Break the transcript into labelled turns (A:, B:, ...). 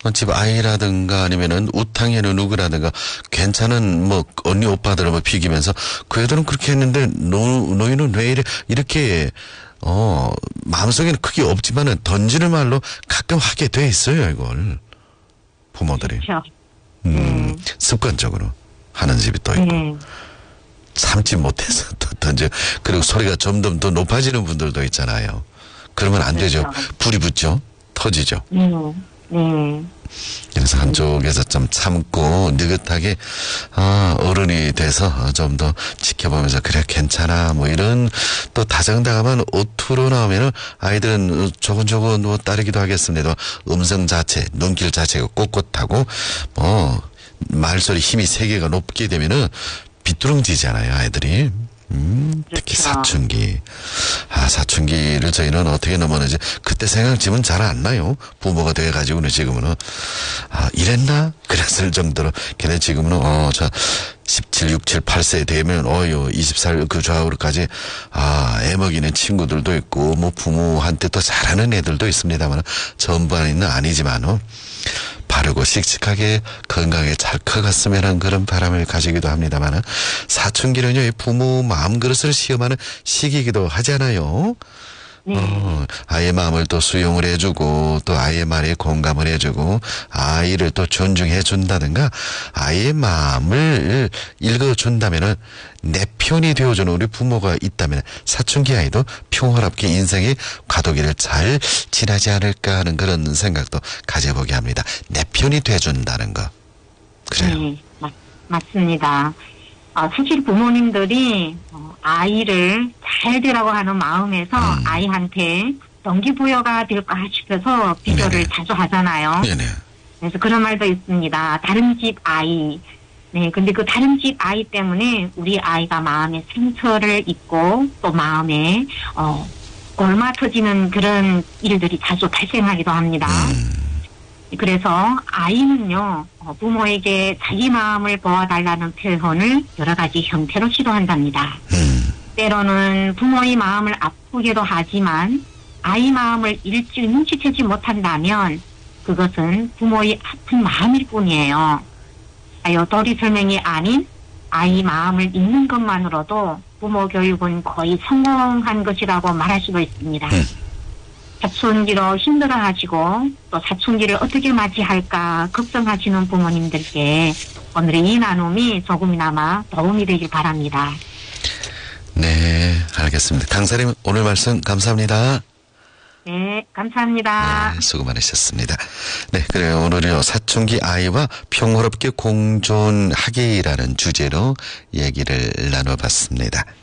A: 집 아이라든가 아니면은 우탕해는 누구라든가 괜찮은 뭐 언니 오빠들을 뭐 비기면서 그 애들은 그렇게 했는데 너희는 왜 이렇게 마음속에는 크게 없지만은 던지는 말로 가끔 하게 돼 있어요, 이걸. 부모들이.
B: 그렇죠.
A: 습관적으로 하는 집이 또 있고. 참지 못해서 또 던져. 그리고 소리가 점점 더 높아지는 분들도 있잖아요. 그러면 안 되죠. 불이 붙죠. 터지죠. 그래서 한쪽에서 좀 참고 느긋하게 어른이 돼서 좀 더 지켜보면서 그래 괜찮아 뭐 이런 또 다정다감한 오투로 나오면은 아이들은 조곤조곤 뭐 따르기도 하겠습니다. 음성 자체, 눈길 자체가 꼿꼿하고 뭐 말소리 힘이 세게가 높게 되면은 비뚤어지잖아요, 아이들이. 특히 사춘기. 사춘기를 저희는 어떻게 넘어는지 그때 생각지면 잘 안 나요. 부모가 돼가지고는 지금은 이랬나? 그랬을 정도로 걔네 지금은 저 17, 6, 7, 8세 되면 20살 그 좌우로까지 애먹이는 친구들도 있고 뭐 부모한테 또 잘하는 애들도 있습니다만 전부는 아니지만 바르고 씩씩하게 건강하게 잘 커갔으면 하는 그런 바람을 가지기도 합니다만 사춘기는요 부모 마음그릇을 시험하는 시기이기도 하잖아요. 아이의 마음을 또 수용을 해주고 또 아이의 말에 공감을 해주고 아이를 또 존중해 준다든가 아이의 마음을 읽어준다면은 내 편이 되어주는 우리 부모가 있다면 사춘기 아이도 평화롭게 인생의 과도기를 잘 지나지 않을까 하는 그런 생각도 가져보게 합니다. 내 편이 돼준다는 거. 그래요.
B: 네, 맞습니다. 사실 부모님들이 아이를 잘 되라고 하는 마음에서 아이한테 동기부여가 될까 싶어서 비교를 자주 하잖아요.
A: 네네.
B: 그래서 그런 말도 있습니다. 다른 집 아이. 네, 근데 그 다른 집 아이 때문에 우리 아이가 마음에 상처를 입고 또 마음에 골마 터지는 그런 일들이 자주 발생하기도 합니다. 그래서 아이는요 부모에게 자기 마음을 보아달라는 표현을 여러 가지 형태로 시도한답니다. 때로는 부모의 마음을 아프게도 하지만 아이 마음을 일찍 눈치채지 못한다면 그것은 부모의 아픈 마음일 뿐이에요. 도리 설명이 아닌 아이 마음을 읽는 것만으로도 부모 교육은 거의 성공한 것이라고 말할 수도 있습니다. 사춘기로 힘들어하시고 또 사춘기를 어떻게 맞이할까 걱정하시는 부모님들께 오늘의 이 나눔이 조금이나마 도움이 되길 바랍니다.
A: 네, 알겠습니다. 강사님 오늘 말씀 감사합니다.
B: 네, 감사합니다.
A: 네, 수고 많으셨습니다. 네, 그래요. 오늘은요, 사춘기 아이와 평화롭게 공존하기라는 주제로 얘기를 나눠봤습니다.